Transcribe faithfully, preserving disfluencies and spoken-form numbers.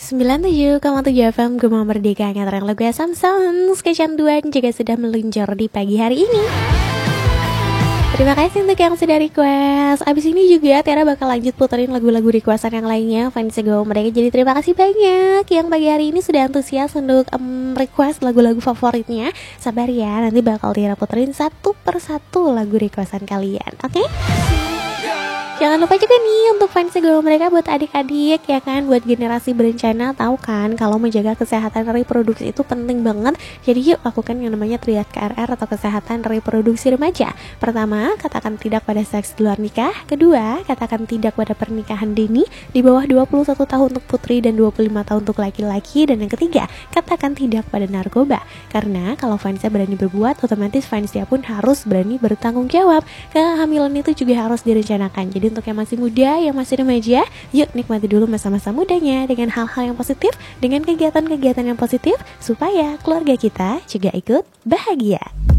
sembilan puluh tujuh koma tujuh F M Gema Merdeka ngetreng lagu Samsung kecanduan juga sudah meluncur di pagi hari ini. Terima kasih untuk yang sudah request. Abis ini juga Tiara bakal lanjut puterin lagu-lagu requestan yang lainnya fans Gema Merdeka. Jadi terima kasih banyak yang pagi hari ini sudah antusias untuk um, request lagu-lagu favoritnya. Sabar ya, nanti bakal Tiara puterin satu per satu lagu requestan kalian. Oke? Okay? Jangan lupa juga nih untuk fans Gema Merdeka, buat adik-adik ya kan, buat generasi berencana, tahu kan kalau menjaga kesehatan reproduksi itu penting banget. Jadi yuk lakukan yang namanya triad K R R atau kesehatan reproduksi remaja. Pertama, katakan tidak pada seks di luar nikah. Kedua, katakan tidak pada pernikahan dini di bawah dua puluh satu tahun untuk putri dan dua puluh lima tahun untuk laki-laki. Dan yang ketiga, katakan tidak pada narkoba. Karena kalau fansnya berani berbuat, otomatis fansnya pun harus berani bertanggung jawab. Kehamilan itu juga harus direncanakan. Jadi untuk yang masih muda, yang masih remaja, yuk nikmati dulu masa-masa mudanya dengan hal-hal yang positif, dengan kegiatan-kegiatan yang positif, supaya keluarga kita juga ikut bahagia.